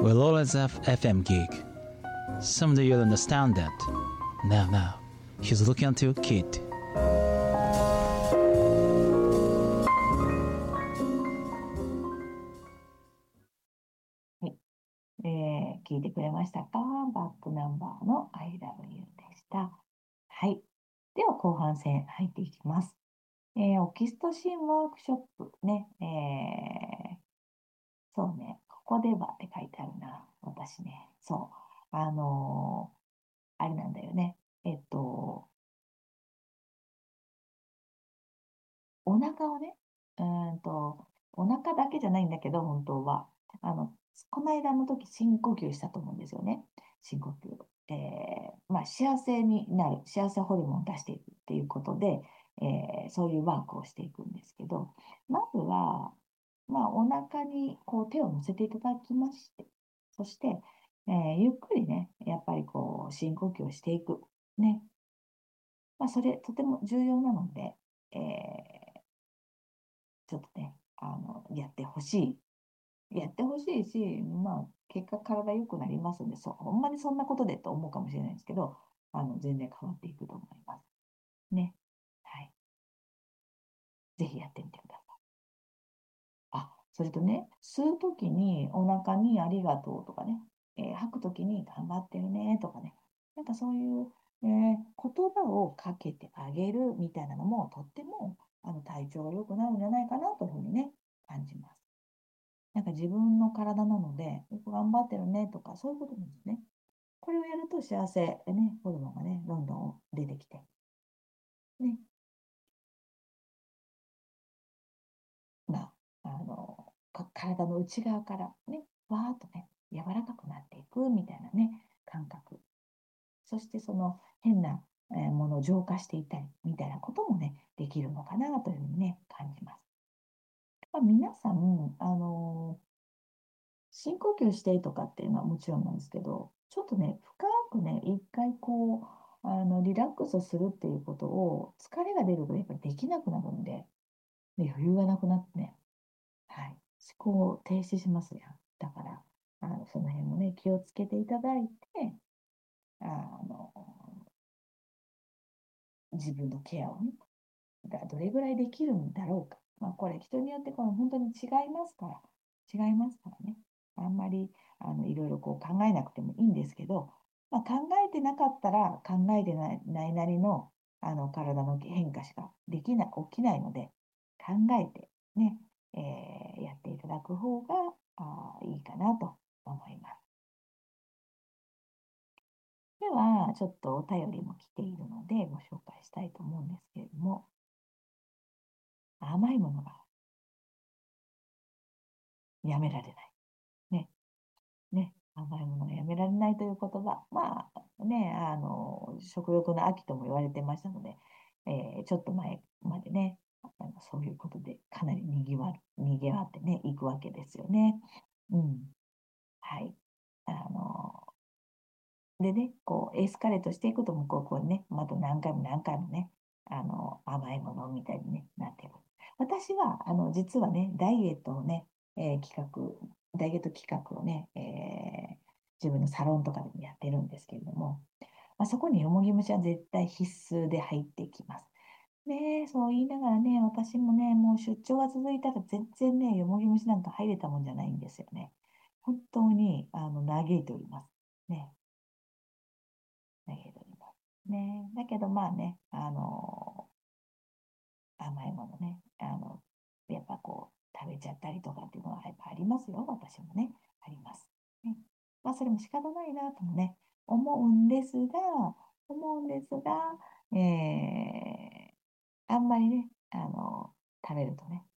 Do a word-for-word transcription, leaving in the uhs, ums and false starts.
will always have F M gig. Someday you'll understand that. Now, now, he's looking at your kid. えー、聞いてくれましたか？バックナンバーの I love you でした。はい。では後半戦入っていきます。えー、オキシトシンワークショップね。えー、そうね。ここではって書いてあるな。私ね。そう。あのー、あれなんだよね。えっと、お腹をね、うーんと、お腹だけじゃないんだけど、本当は。あの、この間の時、深呼吸したと思うんですよね。深呼吸。えーまあ、幸せになる、幸せホルモンを出していくっていうことで、えーそういうワークをしていくんですけど、まずは、まあ、お腹にこう手を乗せていただきまして、そして、えーゆっくりね、やっぱりこう、深呼吸をしていく。ね。まあ、それ、とても重要なので、えーちょっとね、あの、やってほしい。やってほしいし、まあ、結果体良くなりますんで、そう、ほんまにそんなことでと思うかもしれないですけど、あの、全然変わっていくと思います。ね。はい。ぜひやってみてください。あ、それとね、吸うときにお腹にありがとうとかね、えー吐くときに頑張ってるねとかね、なんかそういう、えー言葉をかけてあげるみたいなのも、とってもあの体調が良くなるんじゃないかなというふうにね、感じます。なんか自分の体なので、よく頑張ってるねとか、そういうことなんですね。これをやると幸せ、ね、ホルモンがね、どんどん出てきて、ね、まあ、あの、か体の内側からね、わーっとね、柔らかくなっていくみたいなね、感覚。そしてその変なえーものを浄化していったりみたいなこともね、できるのかなというふうにね、感じます。まあ、皆さん、あの深呼吸してとかっていうのはもちろんなんですけど、ちょっとね、深くね、一回こう、あのリラックスするっていうことを、疲れが出るとやっぱりできなくなるんで、で余裕がなくなってね、はい、思考を停止しますやん。だから、あのその辺もね、気をつけていただいて、あの自分のケアをね、がどれぐらいできるんだろうか。まあ、これ人によってこの本当に違いますから、違いますからね。あんまりあのいろいろこう考えなくてもいいんですけど、まあ、考えてなかったら考えてないないなりの、あの体の変化しかできない、起きないので、考えてね、えーやっていただく方があいいかなと思います。では、ちょっとお便りも来ているのでご紹介したいと思うんですけれども、甘いものがやめられない。ね。ね。甘いものがやめられないという言葉。まあね、あの、食欲の秋とも言われてましたので、えーちょっと前までね、あのそういうことでかなりにぎわる、にぎわってね、いくわけですよね。うん。はい。あの、でね、こう、エスカレートしていくと向こう、こうね、また何回も何回もね、あの、甘いものみたいに、ね、なっていく。私は、あの、実はね、ダイエットをね、えー企画、ダイエット企画をね、えー自分のサロンとかでもやってるんですけれども、まあ、そこによもぎ虫は絶対必須で入ってきます。ね、そう言いながらね、私もね、もう出張が続いたら全然ね、よもぎ虫なんか入れたもんじゃないんですよね。本当に、あの、嘆いております。ね。だけどね。だけどまあね、あの甘いものね、あの、やっぱこう、食べちゃったりとかっていうのはやっぱありますよ。私もね、あります。ね、まあそれも仕方ないなともね、思うんですが、思うんですが、えー、あんまりね、あの、食べるとね、